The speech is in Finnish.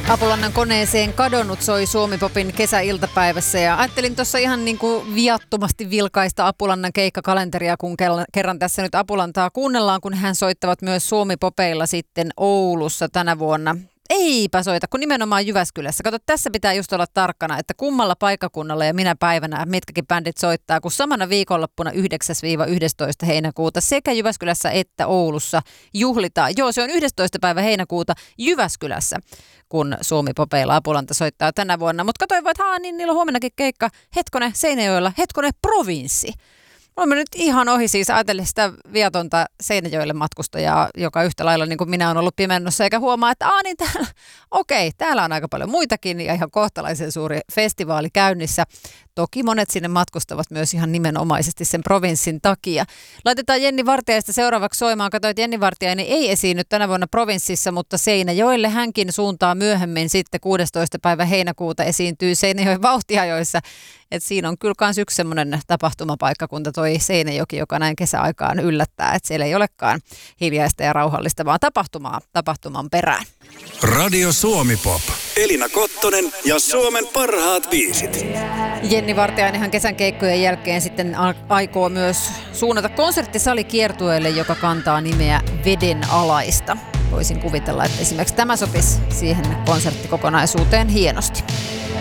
Apulannan koneeseen kadonnut soi Suomi-popin kesäiltapäivässä ja ajattelin tuossa ihan niin kuin viattomasti vilkaista Apulannan keikkakalenteria, kun kerran tässä nyt Apulantaa kuunnellaan, kun hän soittavat myös Suomi-popeilla sitten Oulussa tänä vuonna. Eipä soita, kun nimenomaan Jyväskylässä. Kato, tässä pitää just olla tarkkana, että kummalla paikkakunnalla ja minä päivänä mitkäkin bändit soittaa, kun samana viikonloppuna 9-11 heinäkuuta sekä Jyväskylässä että Oulussa juhlitaan. Joo, se on 11. päivä heinäkuuta Jyväskylässä, kun Suomi-popeilla Apulanta soittaa tänä vuonna. Mutta katsoin vaan, että niin niillä on huomennakin keikka. Hetkonen Seinäjoella, hetkonen Provinssi. Olemme nyt ihan ohi siis ajatellen sitä viatonta Seinäjoelle matkustajaa, joka yhtä lailla niin kuin minä on ollut pimennossa, eikä huomaa, että niin täällä, täällä on aika paljon muitakin ja ihan kohtalaisen suuri festivaali käynnissä. Toki monet sinne matkustavat myös ihan nimenomaisesti sen provinssin takia. Laitetaan Jenni Vartiaista seuraavaksi soimaan. Katsoin, että Jenni Vartiainen ei esiinny tänä vuonna provinssissa, mutta Seinäjoelle hänkin suuntaa myöhemmin sitten 16. päivä heinäkuuta esiintyy Seinäjoen vauhtiajoissa. Et siinä on kyllä myös yksi semmoinen tapahtumapaikkakunta toi Seinäjoki, joka näin kesäaikaan yllättää, että siellä ei olekaan hiljaista ja rauhallista, vaan tapahtuman perään. Radio Suomi Pop. Elina Kottonen ja Suomen parhaat biisit. Jenni Vartiainenhan kesän keikkojen jälkeen sitten aikoo myös suunnata konserttisalikiertueelle, joka kantaa nimeä Vedenalaista. Voisin kuvitella, että esimerkiksi tämä sopisi siihen konserttikokonaisuuteen hienosti.